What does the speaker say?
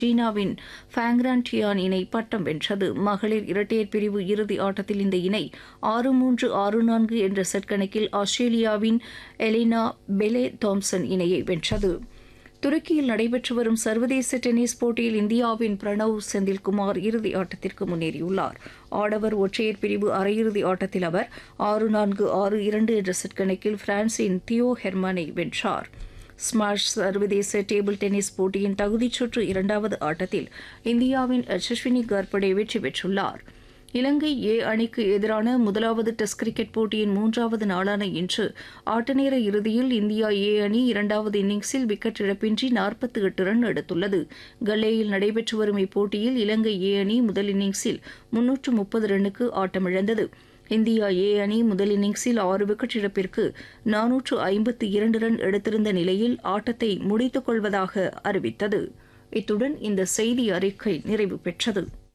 சீனாவின் Fangran Dion இணை பட்டம் வென்றது. மகளிர் இரட்டையர் பிரிவு இறுதி ஆட்டத்தில் இந்த இணை 6-3, 6-4 என்ற செட் கணக்கில் ஆஸ்திரேலியாவின் எலினா பெலே தாம்சன் இணையை வென்றது. துருக்கியில் நடைபெற்று வரும் சர்வதேச டென்னிஸ் போட்டியில் இந்தியாவின் பிரணவ் செந்தில்குமார் இறுதி ஆட்டத்திற்கு முன்னேறியுள்ளார். ஆடவர் ஒற்றையர் பிரிவு அரையிறுதி ஆட்டத்தில் அவர் 6-4, 6-2 என்ற செட் கணக்கில் பிரான்சின் தியோ ஹெர்மனை வென்றார். ஸ்மாஷ் சர்வதேச டேபிள் டென்னிஸ் போட்டியின் தகுதிச் சுற்று இரண்டாவது ஆட்டத்தில் இந்தியாவின் யசஸ்வினி கர்படே வெற்றி பெற்றுள்ளார். இலங்கை ஏ அணிக்கு எதிரான முதலாவது டெஸ்ட் கிரிக்கெட் போட்டியின் மூன்றாவது நாளான இன்று ஆட்டநேர இறுதியில் இந்தியா ஏ அணி இரண்டாவது இன்னிங்ஸில் விக்கெட் இழப்பின்றி 48 ரன் எடுத்துள்ளது. கல்லேயில் நடைபெற்று வரும் இப்போட்டியில் இலங்கை ஏ அணி முதல் இன்னிங்ஸில் 330 ரன்னுக்கு ஆட்டமிழந்தது. இந்தியா ஏ அணி முதல் இன்னிங்ஸில் 6 விக்கெட் இழப்பிற்கு 452 ரன் எடுத்திருந்த நிலையில் ஆட்டத்தை முடித்துக் கொள்வதாக அறிவித்தது. இத்துடன் இந்த செய்தி அறிக்கை நிறைவு பெற்றது.